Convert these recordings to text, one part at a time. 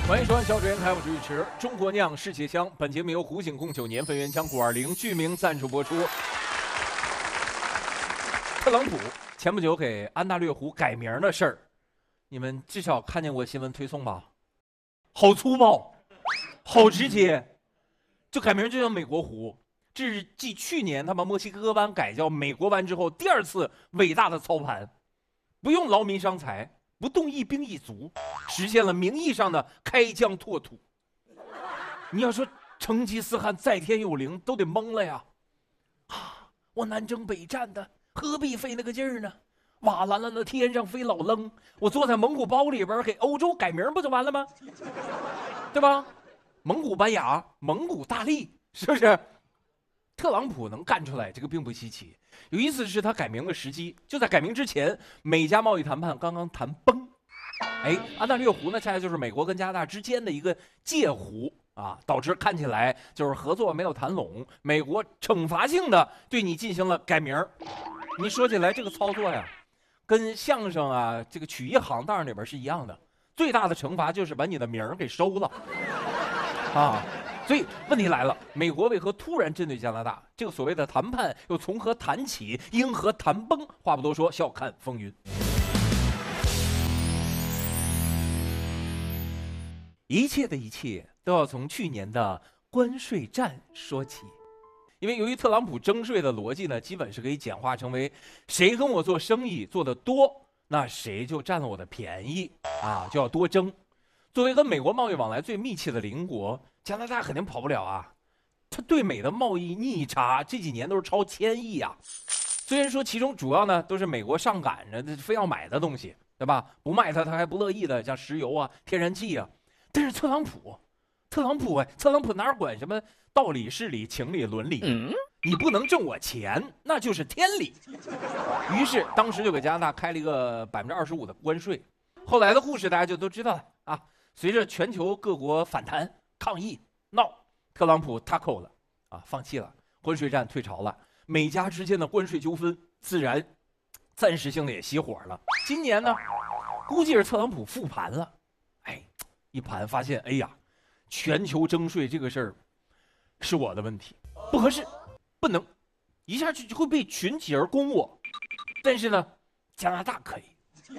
欢迎收看《小主演开我主持中国酿世界香》，本节目由湖醒控酒年份原浆520剧名赞助播出。特朗普前不久给安大略湖改名的事儿，你们至少看见过新闻推送吧？好粗暴，好直接，就改名就叫美国湖。这是继去年他把墨西哥湾改叫美国湾之后第二次伟大的操盘，不用劳民伤财，不动一兵一卒，实现了名义上的开疆拓土。你要说成吉思汗在天有灵，都得懵了呀！啊，我南征北战的，何必费那个劲儿呢？瓦蓝蓝的天上飞老愣，我坐在蒙古包里边给欧洲改名不就完了吗？对吧？蒙古班牙，蒙古大利，是不是？特朗普能干出来，这个并不稀奇。有意思的是，他改名的时机就在改名之前，美加贸易谈判刚刚谈崩。安大略湖呢，恰恰就是美国跟加拿大之间的一个界湖啊，导致看起来就是合作没有谈拢，美国惩罚性的对你进行了改名。你说起来这个操作呀，跟相声啊这个曲艺行当里边是一样的，最大的惩罚就是把你的名儿给收了啊。所以问题来了，美国为何突然针对加拿大？这个所谓的谈判又从何谈起？因何谈崩？话不多说，笑看风云。一切的一切都要从去年的关税战说起，因为由于特朗普征税的逻辑呢，基本是可以简化成为谁跟我做生意做得多，那谁就占了我的便宜啊，就要多征。作为跟美国贸易往来最密切的邻国，加拿大肯定跑不了啊。他对美的贸易逆差这几年都是超1000亿啊。虽然说其中主要呢都是美国上赶着非要买的东西，对吧？不卖他还不乐意的，像石油啊、天然气啊。但是特朗普哪管什么道理、事理、情理、伦理？你不能挣我钱，那就是天理。于是当时就给加拿大开了一个25%的关税。后来的故事大家就都知道了啊。随着全球各国反弹、抗议、闹，特朗普他扣了啊，放弃了，关税战退潮了，美加之间的关税纠纷自然暂时性的也熄火了。今年呢，估计是特朗普复盘了，一盘发现，全球征税这个事儿是我的问题，不合适，不能，一下就会被群起而攻我。但是呢，加拿大可以。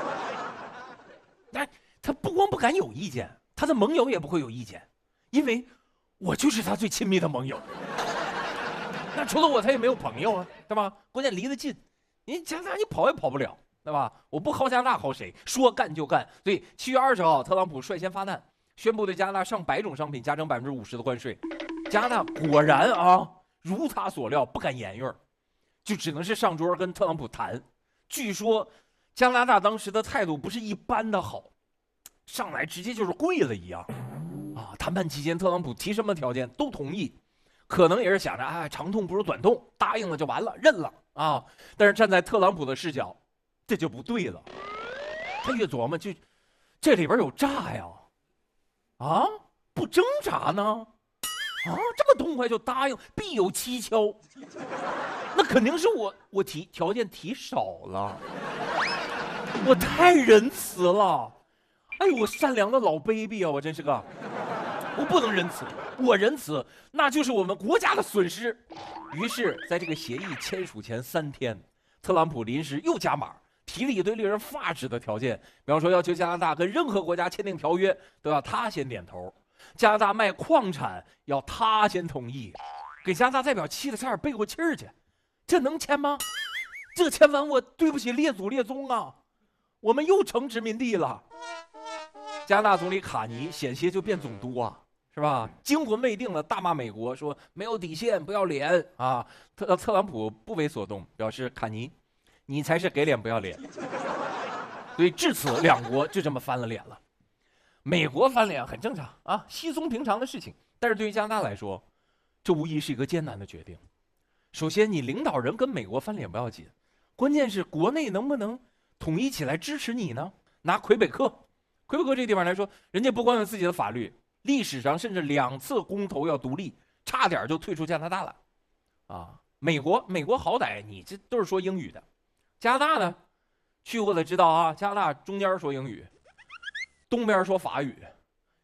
他不光不敢有意见，他的盟友也不会有意见，因为我就是他最亲密的盟友。那除了我，他也没有朋友啊，对吧？关键离得近，你加拿大你跑也跑不了，对吧？我不薅加拿大薅谁？说干就干。所以7月20号，特朗普率先发难，宣布对加拿大上百种商品加征50%的关税。加拿大果然啊，如他所料，不敢言语，就只能是上桌跟特朗普谈。据说加拿大当时的态度不是一般的好。上来直接就是跪了一样，啊！谈判期间，特朗普提什么条件都同意，可能也是想着长痛不如短痛，答应了就完了，认了啊！但是站在特朗普的视角，这就不对了。他越琢磨，就这里边有诈呀！啊，不挣扎呢？啊，这么痛快就答应，必有蹊跷。那肯定是我条件提少了，我太仁慈了。我善良的老 baby 啊，我真是个，我不能仁慈，我仁慈那就是我们国家的损失。于是在这个协议签署前3天，特朗普临时又加码，提了一堆令人发指的条件，比方说要求加拿大跟任何国家签订条约都要他先点头，加拿大卖矿产要他先同意，给加拿大代表气得差点背过气儿去。这能签吗？这签完我对不起列祖列宗啊，我们又成殖民地了。加拿大总理卡尼险些就变总督啊，是吧？惊魂未定的大骂美国，说没有底线，不要脸啊！特朗普不为所动，表示卡尼，你才是给脸不要脸。所以至此，两国就这么翻了脸了。美国翻脸很正常啊，稀松平常的事情。但是对于加拿大来说，这无疑是一个艰难的决定。首先，你领导人跟美国翻脸不要紧，关键是国内能不能统一起来支持你呢？拿魁北克这个地方来说，人家不光有自己的法律，历史上甚至2次公投要独立，差点就退出加拿大了。啊，美国好歹你这都是说英语的，加拿大呢，去过的知道啊，加拿大中间说英语，东边说法语，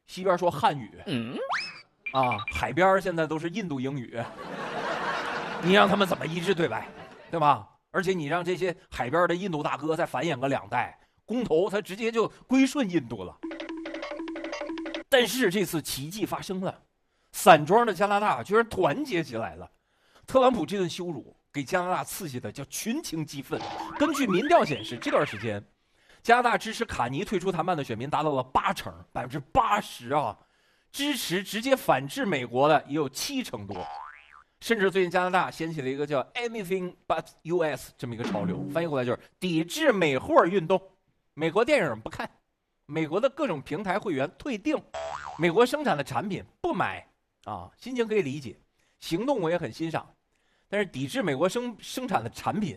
西边说汉语，啊，海边现在都是印度英语，你让他们怎么一致对外，对吧？而且你让这些海边的印度大哥再繁衍个2代，公投他直接就归顺印度了。但是这次奇迹发生了，散装的加拿大居然团结起来了。特朗普这顿羞辱给加拿大刺激的叫群情激愤。根据民调显示，这段时间加拿大支持卡尼退出谈判的选民达到了80%啊，支持直接反制美国的也有70%多。甚至最近加拿大掀起了一个叫 Anything But US 这么一个潮流，翻译过来就是抵制美货运动。美国电影不看，美国的各种平台会员退订，美国生产的产品不买啊，心情可以理解，行动我也很欣赏。但是抵制美国生产的产品，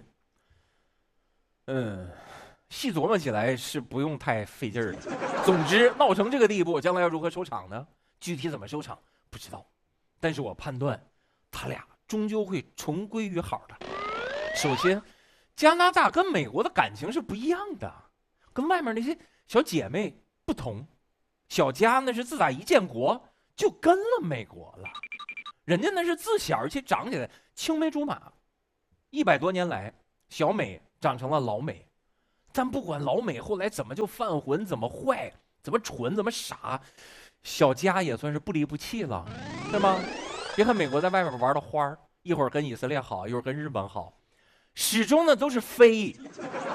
细琢磨起来是不用太费劲儿的。总之闹成这个地步，将来要如何收场呢？具体怎么收场不知道，但是我判断他俩终究会重归于好的。首先，加拿大跟美国的感情是不一样的，跟外面那些小姐妹不同。小加那是自打一建国就跟了美国了，人家那是自小起长起来青梅竹马，100多年来，小美长成了老美。但不管老美后来怎么就犯浑，怎么坏，怎么蠢，怎么傻，小加也算是不离不弃了，对吗？别看美国在外面玩的花，一会儿跟以色列好，一会儿跟日本好，始终呢都是飞，